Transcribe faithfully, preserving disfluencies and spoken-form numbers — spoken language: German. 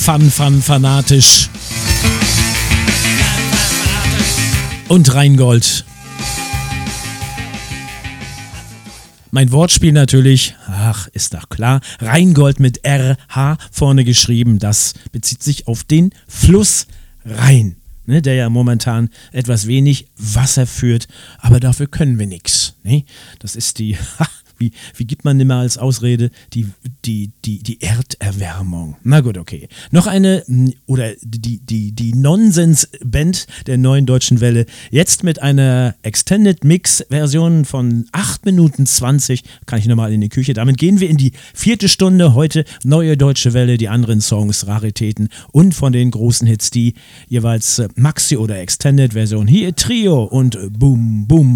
Fun, Fun, fanatisch. Und Rheingold. Mein Wortspiel natürlich, ach, ist doch klar, Rheingold mit R H vorne geschrieben, das bezieht sich auf den Fluss Rhein, ne, der ja momentan etwas wenig Wasser führt, aber dafür können wir nichts. Ne? Das ist die, wie, wie gibt man immer als Ausrede, die, die, die, die Erderwärmung. Na gut, okay. Noch eine, oder die, die, die Nonsens-Band der Neuen Deutschen Welle, jetzt mit einer Extended Mix-Version von acht Minuten zwanzig, kann ich nochmal in die Küche. Damit gehen wir in die vierte Stunde. Heute Neue Deutsche Welle, die anderen Songs, Raritäten und von den großen Hits, die jeweils Maxi- oder Extended-Version. Hier Trio und Boom, Boom.